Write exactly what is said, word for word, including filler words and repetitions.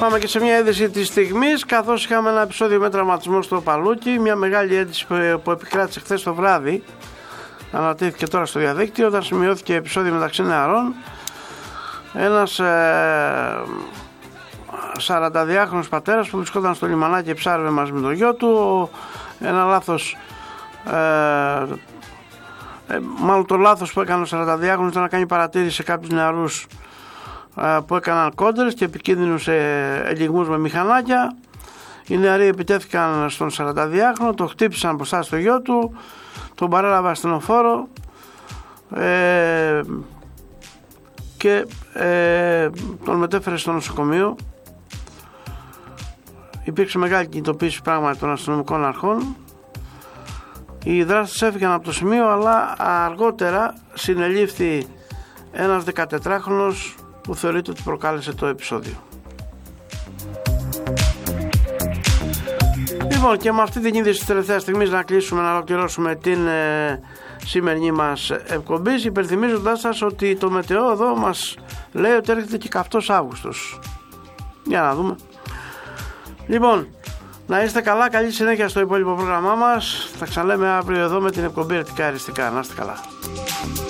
Πάμε και σε μια είδηση της στιγμής, καθώς είχαμε ένα επεισόδιο με τραυματισμό στο Παλούκι, μια μεγάλη είδηση που επικράτησε χθες το βράδυ, ανατέθηκε τώρα στο διαδίκτυο, όταν σημειώθηκε επεισόδιο μεταξύ νεαρών. Ένας ε, σαρανταδυάχρονος πατέρας που βρισκόταν στο λιμανάκι και ψάρευε μαζί με το γιο του, ένα λάθος, ε, ε, μάλλον το λάθος που έκανε ο σαρανταδυάχρονος ήταν να κάνει παρατήρηση σε κάποιους νεαρούς ε, που έκαναν κόντρες και επικίνδυνους ε, ελιγμούς με μηχανάκια. Οι νεαροί επιτέθηκαν στον σαρανταδυάχρονο, το χτύπησαν μπροστά στο γιο του, τον παρέλαβε ασθενοφόρο ε, και ε, τον μετέφερε στο νοσοκομείο. Υπήρξε μεγάλη κινητοποίηση πράγματι των αστυνομικών αρχών. Οι δράστες έφυγαν από το σημείο, αλλά αργότερα συνελήφθη ένας δεκατετράχρονος που θεωρείται ότι προκάλεσε το επεισόδιο. Λοιπόν, και με αυτή την είδηση της τελευταίας στιγμής να κλείσουμε, να ολοκληρώσουμε την ε, σημερινή μας εκπομπή, υπενθυμίζοντας σας ότι το μετεό εδώ μας λέει ότι έρχεται και καυτός Αύγουστος. Για να δούμε. Λοιπόν, να είστε καλά, καλή συνέχεια στο υπόλοιπο πρόγραμμά μας. Θα ξαναλέμε αύριο εδώ με την εκπομπή Ερτικά Αριστικά. Να είστε καλά.